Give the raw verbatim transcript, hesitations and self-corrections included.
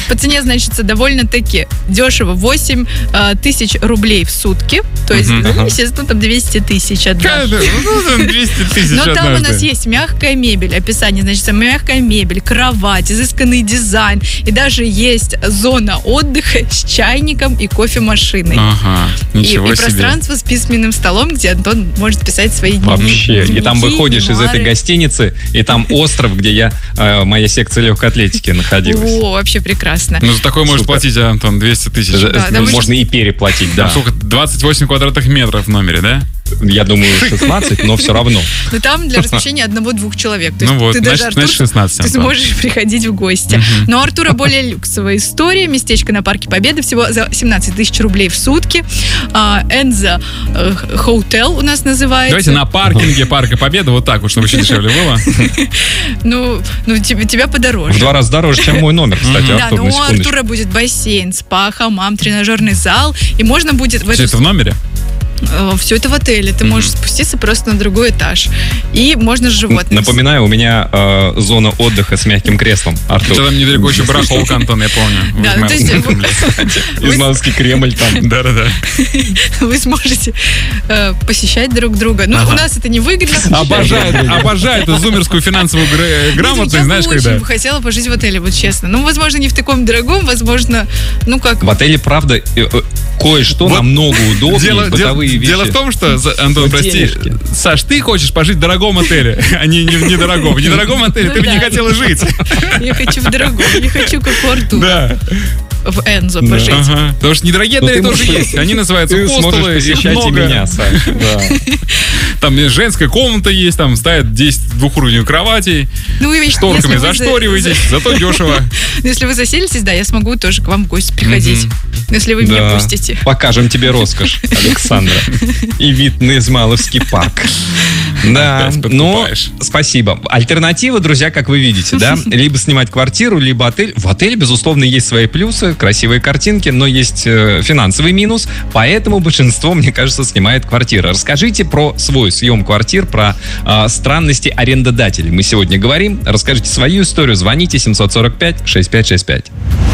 По цене, значится, довольно-таки дешево. восемь тысяч рублей в сутки. То есть, uh-huh. ну, естественно, там двести тысяч однажды. двести тысяч Но там у нас есть мягкая мебель. Описание, значит, мягкая мебель, кровать, изысканный дизайн. И даже есть зона отдыха с чайником и кофемашиной. Ага, ничего и, и себе. пространство с письменным столом, где Антон может писать свои дневники. Вообще. И там выходишь мемуары. из этой гостиницы, и там остров, где я, э, моя секция легкой атлетики находилась. О, вообще прекрасно. Ну, за такое можешь Супер. платить, Антон, двести тысяч. Да, Ну, да, можно и переплатить, да. Там сколько? двадцать восемь квадратных метров в номере, да? Я думаю, шестнадцать, но все равно. Но там для размещения одного-двух человек. То есть Ну вот, ты значит, даже, Артур, значит, шестнадцать, ты Антон. сможешь приходить в гости. Но у Артура более люксовая история. Местечко на Парке Победы всего за семнадцать тысяч рублей в сутки. Энза Hotel у нас называется. Давайте на паркинге Парка Победы вот так вот, чтобы еще дешевле было. Ну, ну тебе, тебя подороже. В два раза дороже, чем мой номер, кстати, Да, Артур, но на у секундочку. Артура будет бассейн, спа, хамам, тренажерный зал. И можно будет в Все эту это в номере? Все это в отеле. Ты можешь спуститься просто на другой этаж. И можно с животными. Напоминаю, у меня э, зона отдыха с мягким креслом, Артур. Что там недалеко еще барахолка, Антон, я помню. Да, ну, то есть вы- Измайловский Кремль там. Да-да-да. вы сможете э, посещать друг друга. Ну, у нас это не выгодно. Обожаю, обожаю эту зумерскую финансовую гра- грамотность, знаешь, Я когда... очень бы хотела пожить в отеле, вот честно. Ну, возможно, не в таком дорогом, возможно, ну как... В отеле, правда, э, э, кое-что Вот намного удобнее, Дело, дело, бытовые вещи. дело в том, что, за- Антон, Вот прости, денежки. Саш, ты хочешь пожить в дорогом отеле, а не не в недорогом. В недорогом отеле Ну ты бы не да. хотела жить. Я хочу в дорогом, я хочу как у Артура. Да. В Энзо Да. пожить. Ага. Потому что недорогие Ну, отели ты тоже можешь- есть. Они называются Ты сможешь хостелы, их посещать и много. меня, Саш. Да. Там женская комната есть, там ставят десять двухуровневых кроватей, Ну, и если шторками вы за- зашториваетесь, зато дешево. Ну, если вы заселитесь, да, я смогу тоже к вам в гости приходить. Если вы меня Да. пустите. Покажем тебе роскошь, Александра. И вид на Измайловский парк. Да, Опять но подкупаешь. спасибо. Альтернатива, друзья, как вы видите, да, либо снимать квартиру, либо отель. В отеле, безусловно, есть свои плюсы, красивые картинки, но есть э, финансовый минус, поэтому большинство, мне кажется, снимает квартиры. Расскажите про свой съем квартир, про э, странности арендодателей. Мы сегодня говорим. Расскажите свою историю. Звоните семь сорок пять шестьдесят пять шестьдесят пять.